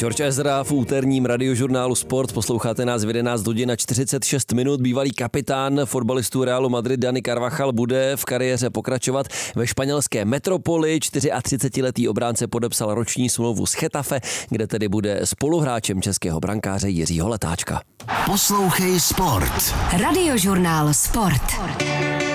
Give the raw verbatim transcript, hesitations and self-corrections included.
George Ezra v úterním radiožurnálu Sport. Posloucháte nás v jedenáct hodin a čtyřicet šest minut. Bývalý kapitán fotbalistů Realu Madrid Dani Carvajal bude v kariéře pokračovat ve španělské metropoli. třicetičtyřletý obránce podepsal roční smlouvu s Getafe, kde tedy bude spoluhráčem českého brankáře Jiřího Letáčka. Poslouchej Sport. Radiožurnál Sport.